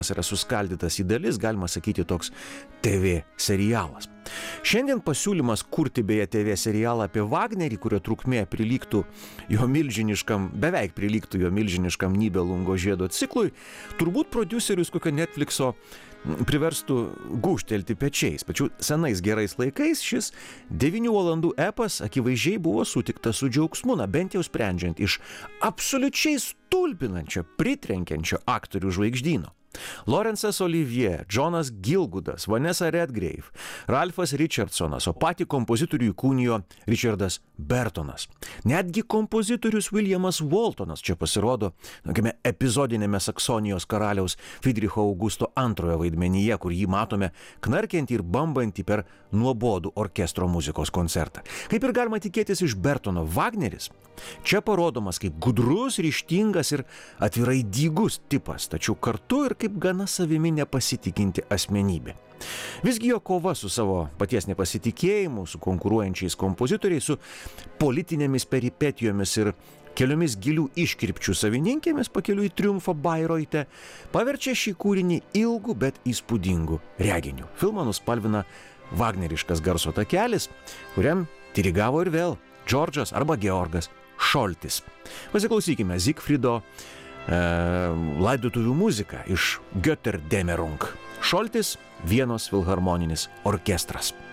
yra suskaldytas į dalis, galima sakyti, toks TV serialas. Šiandien pasiūlymas kurti beje TV serialą apie Wagnerį, kurio trukmė beveik prilygtų jo milžiniškam Nibelungo žiedo ciklui, turbūt prodiuserius kokio Netflixo priverstų gūžtelti pečiais. Pačiu senais gerais laikais šis 9 valandų epas akivaizdžiai buvo sutiktas su džiaugsmu, bent jau sprendžiant iš absoliučiai stulbinančio, pritrenkiančio aktorių žvaigždyno. Lawrence'as Olivier, Jonas Gilgudas, Vanessa Redgrave, Ralphas Richardsonas, o patį kompozitorių įkūnijo Richardas Burtonas. Netgi kompozitorius Williamas Waltonas čia pasirodo epizodinėme Saksonijos karaliaus Friedricho Augusto II vaidmenyje, kur jį matome knarkiantį ir bambantį per nuobodų orkestro muzikos koncertą. Kaip ir galima tikėtis iš Burtono, Wagneris čia parodomas kaip gudrus, ryžtingas ir atvirai dygus tipas, tačiau kartu ir kaip gana savimi nepasitikinti asmenybė. Visgi jo kova su savo paties nepasitikėjimu, su konkuruojančiais kompozitoriais, su politinėmis peripetijomis ir keliomis gilių iškirpčių savininkėmis pakeliui į triumfą Bairoite, paverčia šį kūrinį ilgu, bet įspūdingu reginiu. Filmą nuspalvina wagneriškas garso takelis, kuriam dirigavo ir vėl Džordžas arba Georgas Šoltis. Pasiklausykime Zigfrido laidotuvių muziką iš Götterdämmerung. Šoltis, Vienos filharmoninis orkestras.